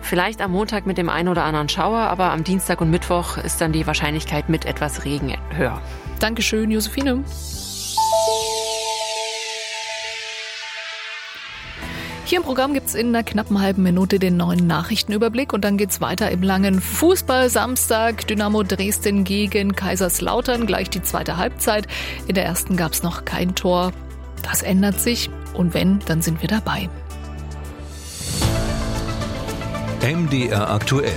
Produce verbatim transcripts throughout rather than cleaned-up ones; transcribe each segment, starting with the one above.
Vielleicht am Montag mit dem einen oder anderen Schauer, aber am Dienstag und Mittwoch ist dann die Wahrscheinlichkeit mit etwas Regen höher. Dankeschön, Josephine. Hier im Programm gibt's in einer knappen halben Minute den neuen Nachrichtenüberblick und dann geht's weiter im langen Fußball-Samstag. Dynamo Dresden gegen Kaiserslautern, gleich die zweite Halbzeit. In der ersten gab's noch kein Tor. Das ändert sich und wenn, dann sind wir dabei. M D R aktuell.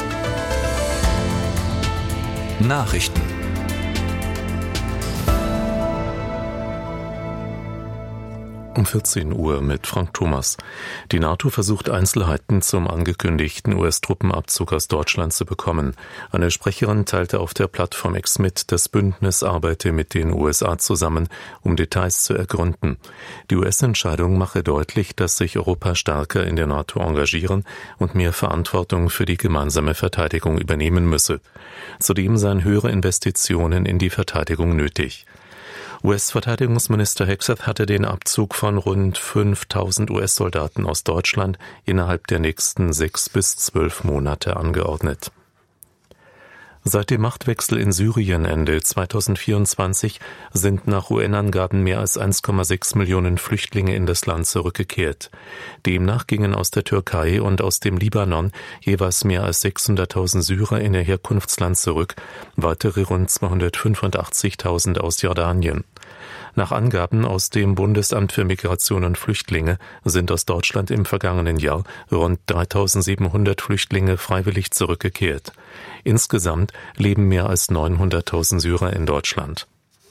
Nachrichten. Um vierzehn Uhr mit Frank Thomas. Die NATO versucht Einzelheiten zum angekündigten U S-Truppenabzug aus Deutschland zu bekommen. Eine Sprecherin teilte auf der Plattform X mit, das Bündnis arbeite mit den U S A zusammen, um Details zu ergründen. Die U S-Entscheidung mache deutlich, dass sich Europa stärker in der NATO engagieren und mehr Verantwortung für die gemeinsame Verteidigung übernehmen müsse. Zudem seien höhere Investitionen in die Verteidigung nötig. U S-Verteidigungsminister Hegseth hatte den Abzug von rund fünftausend U S-Soldaten aus Deutschland innerhalb der nächsten sechs bis zwölf Monate angeordnet. Seit dem Machtwechsel in Syrien Ende zweitausendvierundzwanzig sind nach U N-Angaben mehr als eins Komma sechs Millionen Flüchtlinge in das Land zurückgekehrt. Demnach gingen aus der Türkei und aus dem Libanon jeweils mehr als sechshunderttausend Syrer in ihr Herkunftsland zurück, weitere rund zweihundertfünfundachtzigtausend aus Jordanien. Nach Angaben aus dem Bundesamt für Migration und Flüchtlinge sind aus Deutschland im vergangenen Jahr rund dreitausendsiebenhundert Flüchtlinge freiwillig zurückgekehrt. Insgesamt leben mehr als neunhunderttausend Syrer in Deutschland.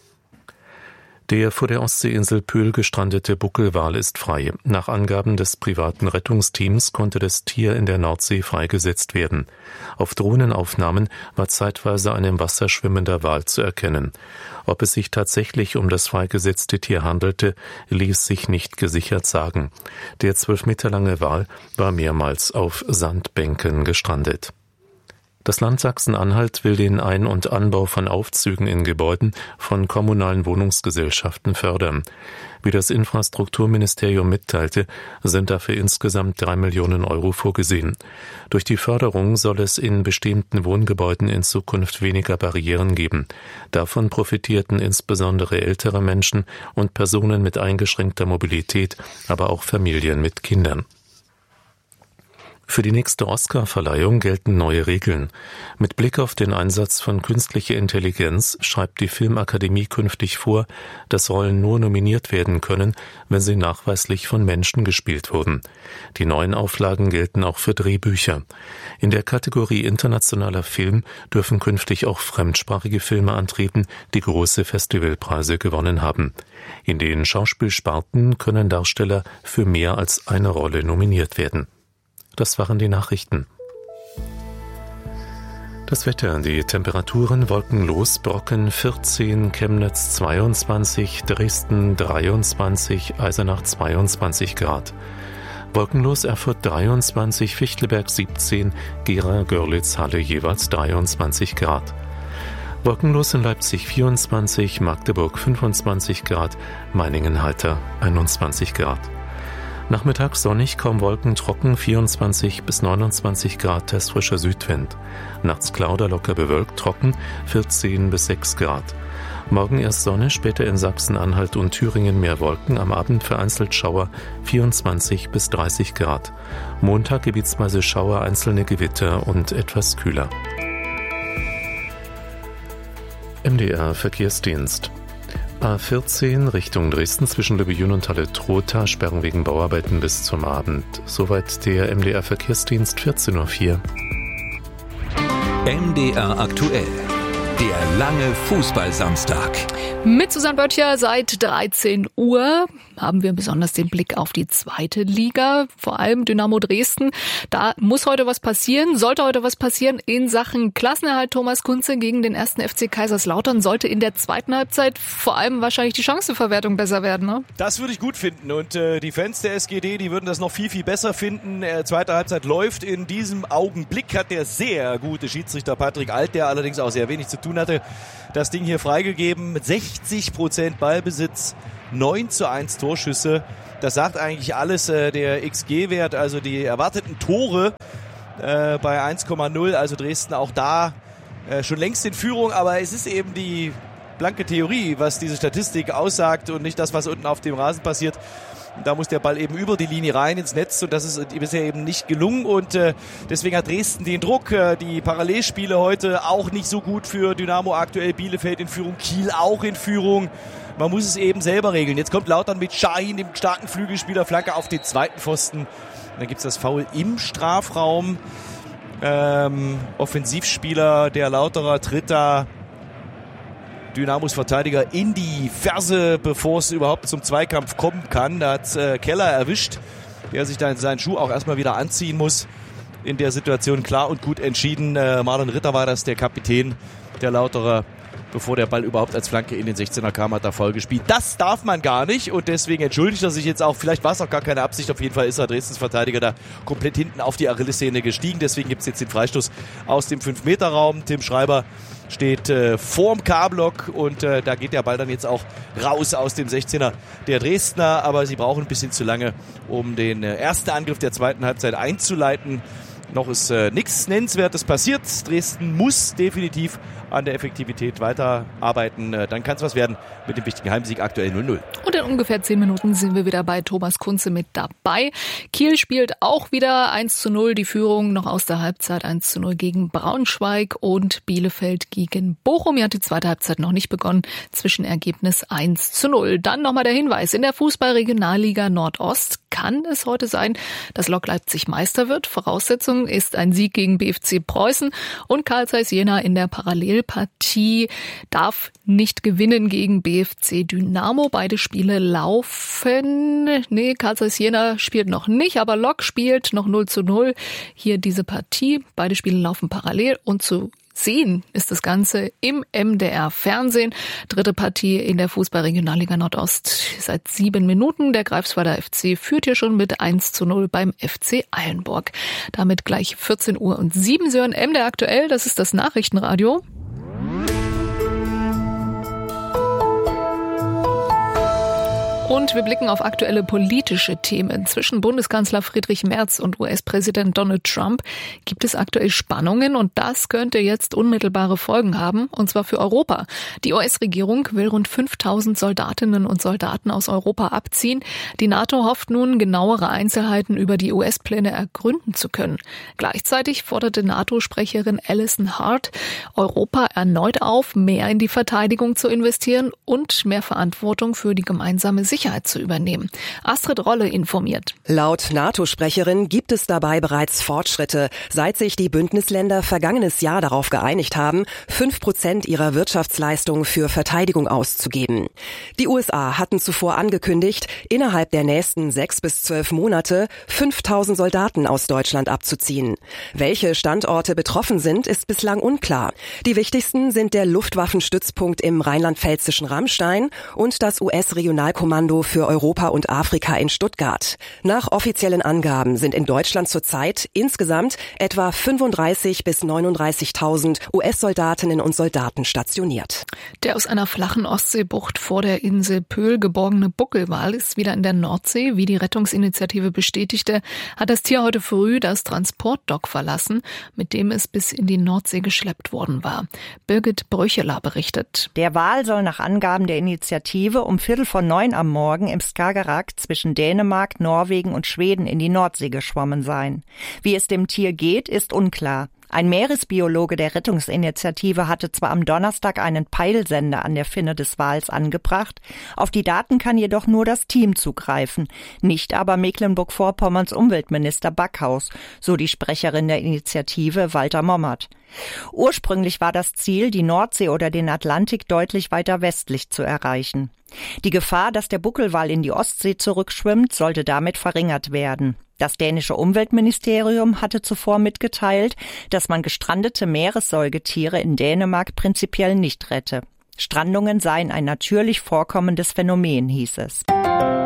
Der vor der Ostseeinsel Pöhl gestrandete Buckelwal ist frei. Nach Angaben des privaten Rettungsteams konnte das Tier in der Nordsee freigesetzt werden. Auf Drohnenaufnahmen war zeitweise ein im Wasser schwimmender Wal zu erkennen. Ob es sich tatsächlich um das freigesetzte Tier handelte, ließ sich nicht gesichert sagen. Der zwölf Meter lange Wal war mehrmals auf Sandbänken gestrandet. Das Land Sachsen-Anhalt will den Ein- und Anbau von Aufzügen in Gebäuden von kommunalen Wohnungsgesellschaften fördern. Wie das Infrastrukturministerium mitteilte, sind dafür insgesamt drei Millionen Euro vorgesehen. Durch die Förderung soll es in bestehenden Wohngebäuden in Zukunft weniger Barrieren geben. Davon profitierten insbesondere ältere Menschen und Personen mit eingeschränkter Mobilität, aber auch Familien mit Kindern. Für die nächste Oscar-Verleihung gelten neue Regeln. Mit Blick auf den Einsatz von künstlicher Intelligenz schreibt die Filmakademie künftig vor, dass Rollen nur nominiert werden können, wenn sie nachweislich von Menschen gespielt wurden. Die neuen Auflagen gelten auch für Drehbücher. In der Kategorie internationaler Film dürfen künftig auch fremdsprachige Filme antreten, die große Festivalpreise gewonnen haben. In den Schauspielsparten können Darsteller für mehr als eine Rolle nominiert werden. Das waren die Nachrichten. Das Wetter, die Temperaturen wolkenlos, Brocken vierzehn, Chemnitz zweiundzwanzig, Dresden dreiundzwanzig, Eisenach zweiundzwanzig Grad. Wolkenlos Erfurt dreiundzwanzig, Fichtelberg siebzehn, Gera, Görlitz, Halle jeweils dreiundzwanzig Grad. Wolkenlos in Leipzig vierundzwanzig, Magdeburg fünfundzwanzig Grad, Meiningen-Halter einundzwanzig Grad. Nachmittags sonnig, kaum Wolken, trocken, vierundzwanzig bis neunundzwanzig Grad, testfrischer Südwind. Nachts klar oder locker bewölkt, trocken, vierzehn bis sechs Grad. Morgen erst Sonne, später in Sachsen-Anhalt und Thüringen mehr Wolken, am Abend vereinzelt Schauer, vierundzwanzig bis dreißig Grad. Montag gebietsweise Schauer, einzelne Gewitter und etwas kühler. M D R Verkehrsdienst. A vierzehn Richtung Dresden zwischen Löbejün und Halle-Trotha, Sperren wegen Bauarbeiten bis zum Abend. Soweit der M D R Verkehrsdienst, vierzehn Uhr vier. M D R aktuell. Der lange Fußballsamstag. Mit Susanne Böttcher seit dreizehn Uhr haben wir besonders den Blick auf die zweite Liga, vor allem Dynamo Dresden. Da muss heute was passieren, sollte heute was passieren in Sachen Klassenerhalt. Thomas Kunze gegen den ersten F C Kaiserslautern sollte in der zweiten Halbzeit vor allem wahrscheinlich die Chancenverwertung besser werden, ne? Das würde ich gut finden und äh, die Fans der S G D, die würden das noch viel, viel besser finden. Äh, zweite Halbzeit läuft. In diesem Augenblick hat der sehr gute Schiedsrichter Patrick Alt, der allerdings auch sehr wenig zu tun hatte, das Ding hier freigegeben mit sechzig Prozent Ballbesitz, neun zu eins Torschüsse. Das sagt eigentlich alles. Der X G-Wert, also die erwarteten Tore, äh, bei eins Komma null. Also Dresden auch da äh, schon längst in Führung. Aber es ist eben die blanke Theorie, was diese Statistik aussagt und nicht das, was unten auf dem Rasen passiert. Da muss der Ball eben über die Linie rein ins Netz und das ist bisher eben nicht gelungen und äh, deswegen hat Dresden den Druck. Äh, die Parallelspiele heute auch nicht so gut für Dynamo aktuell. Bielefeld in Führung, Kiel auch in Führung. Man muss es eben selber regeln. Jetzt kommt Lautern mit Şahin, dem starken Flügelspieler, Flanke auf den zweiten Pfosten. Und dann gibt es das Foul im Strafraum. Ähm, Offensivspieler der Lauterer tritt da Dynamos Verteidiger in die Ferse, bevor es überhaupt zum Zweikampf kommen kann. Da hat äh, Keller erwischt, der sich dann seinen Schuh auch erstmal wieder anziehen muss. In der Situation klar und gut entschieden. Äh, Marlon Ritter war das, der Kapitän der Lauterer. Bevor der Ball überhaupt als Flanke in den sechzehner kam, hat er voll gespielt. Das darf man gar nicht und deswegen entschuldigt er sich jetzt auch. Vielleicht war es auch gar keine Absicht. Auf jeden Fall ist er Dresdens Verteidiger da komplett hinten auf die Achillessehne gestiegen. Deswegen gibt es jetzt den Freistoß aus dem fünf Meter Raum. Tim Schreiber steht äh, vorm K-Block und äh, da geht der Ball dann jetzt auch raus aus dem sechzehner der Dresdner. Aber sie brauchen ein bisschen zu lange, um den äh, ersten Angriff der zweiten Halbzeit einzuleiten. Noch ist äh, nichts Nennenswertes passiert. Dresden muss definitiv an der Effektivität weiterarbeiten. Äh, dann kann es was werden mit dem wichtigen Heimsieg, aktuell null null. Und in ungefähr zehn Minuten sind wir wieder bei Thomas Kunze mit dabei. Kiel spielt auch wieder eins zu null. Die Führung noch aus der Halbzeit eins zu null gegen Braunschweig und Bielefeld gegen Bochum. Hier hat die zweite Halbzeit noch nicht begonnen. Zwischenergebnis eins zu null. Dann nochmal der Hinweis. In der Fußball-Regionalliga Nordost kann es heute sein, dass Lok Leipzig Meister wird. Voraussetzung ist ein Sieg gegen B F C Preußen und Carl Zeiss Jena in der Parallelpartie darf nicht gewinnen gegen B F C Dynamo. Beide Spiele laufen. Nee, Carl Zeiss Jena spielt noch nicht, aber Lok spielt noch null zu null. Hier diese Partie. Beide Spiele laufen parallel und zu sehen ist das Ganze im M D R-Fernsehen. Dritte Partie in der Fußball-Regionalliga Nordost seit sieben Minuten. Der Greifswalder F C führt hier schon mit eins zu null beim F C Eilenburg. Damit gleich vierzehn Uhr und sieben. Sie hören M D R aktuell, das ist das Nachrichtenradio. Und wir blicken auf aktuelle politische Themen. Zwischen Bundeskanzler Friedrich Merz und U S-Präsident Donald Trump gibt es aktuell Spannungen und das könnte jetzt unmittelbare Folgen haben, und zwar für Europa. Die U S-Regierung will rund fünftausend Soldatinnen und Soldaten aus Europa abziehen. Die NATO hofft nun, genauere Einzelheiten über die U S-Pläne ergründen zu können. Gleichzeitig forderte NATO-Sprecherin Alison Hart Europa erneut auf, mehr in die Verteidigung zu investieren und mehr Verantwortung für die gemeinsame Sicherheit zu übernehmen. Astrid Rolle informiert. Laut NATO-Sprecherin gibt es dabei bereits Fortschritte, seit sich die Bündnisländer vergangenes Jahr darauf geeinigt haben, fünf Prozent ihrer Wirtschaftsleistung für Verteidigung auszugeben. Die U S A hatten zuvor angekündigt, innerhalb der nächsten sechs bis zwölf Monate fünftausend Soldaten aus Deutschland abzuziehen. Welche Standorte betroffen sind, ist bislang unklar. Die wichtigsten sind der Luftwaffenstützpunkt im rheinland-pfälzischen Ramstein und das U S-Regionalkommando für Europa und Afrika in Stuttgart. Nach offiziellen Angaben sind in Deutschland zurzeit insgesamt etwa fünfunddreißig bis neununddreißigtausend U S-Soldatinnen und Soldaten stationiert. Der aus einer flachen Ostseebucht vor der Insel Pöhl geborgene Buckelwal ist wieder in der Nordsee. Wie die Rettungsinitiative bestätigte, hat das Tier heute früh das Transportdock verlassen, mit dem es bis in die Nordsee geschleppt worden war. Birgit Bröcheler berichtet. Der Wal soll nach Angaben der Initiative um Viertel vor neun am Morgen im Skagerrak zwischen Dänemark, Norwegen und Schweden in die Nordsee geschwommen sein. Wie es dem Tier geht, ist unklar. Ein Meeresbiologe der Rettungsinitiative hatte zwar am Donnerstag einen Peilsender an der Finne des Wals angebracht, auf die Daten kann jedoch nur das Team zugreifen, nicht aber Mecklenburg-Vorpommerns Umweltminister Backhaus, so die Sprecherin der Initiative Walter Mommert. Ursprünglich war das Ziel, die Nordsee oder den Atlantik deutlich weiter westlich zu erreichen. Die Gefahr, dass der Buckelwal in die Ostsee zurückschwimmt, sollte damit verringert werden. Das dänische Umweltministerium hatte zuvor mitgeteilt, dass man gestrandete Meeressäugetiere in Dänemark prinzipiell nicht rette. Strandungen seien ein natürlich vorkommendes Phänomen, hieß es.